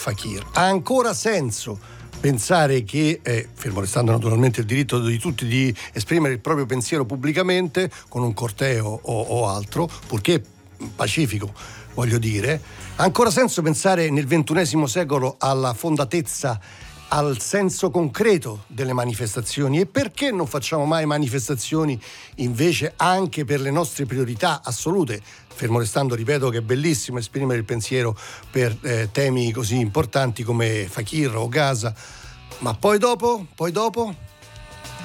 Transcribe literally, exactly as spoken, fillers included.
Fakir. Ha ancora senso pensare che, eh, fermo restando naturalmente il diritto di tutti di esprimere il proprio pensiero pubblicamente con un corteo o, o altro, purché pacifico, voglio dire, ha ancora senso pensare nel ventunesimo secolo alla fondatezza, al senso concreto delle manifestazioni? E perché non facciamo mai manifestazioni invece anche per le nostre priorità assolute? Fermo restando, ripeto, che è bellissimo esprimere il pensiero per eh, temi così importanti come Fakir o Gaza, ma poi dopo, poi dopo